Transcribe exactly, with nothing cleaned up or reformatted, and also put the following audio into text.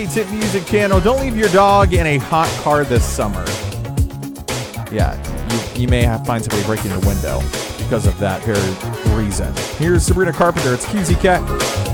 Tip Music channel. Don't leave your dog in a hot car this summer. Yeah, you, you may have to find somebody breaking your window because of that very reason. Here's Sabrina Carpenter. It's Q Z Cat.